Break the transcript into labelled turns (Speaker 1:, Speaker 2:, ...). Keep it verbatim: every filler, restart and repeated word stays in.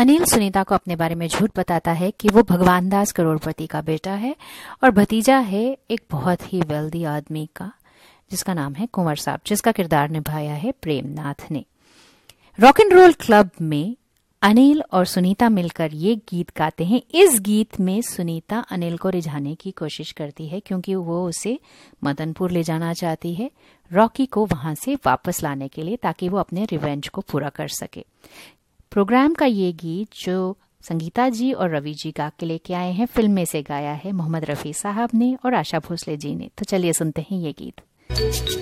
Speaker 1: अनिल सुनीता को अपने बारे में झूठ बताता है कि वो भगवान दास करोड़पति का बेटा है और भतीजा है एक बहुत ही वेल्दी आदमी का, जिसका नाम है कुंवर साहब, जिसका किरदार निभाया है प्रेमनाथ ने। रॉक एंड रोल क्लब में अनिल और सुनीता मिलकर ये गीत गाते हैं। इस गीत में सुनीता अनिल को रिझाने की कोशिश करती है क्योंकि वो उसे मदनपुर ले जाना चाहती है, रॉकी को वहां से वापस लाने के लिए, ताकि वो अपने रिवेंज को पूरा कर सके। प्रोग्राम का ये गीत जो संगीता जी और रवि जी गा के लेके आए हैं, फिल्म में से गाया है मोहम्मद रफी साहब ने और आशा भोसले जी ने। तो चलिए सुनते हैं ये गीत।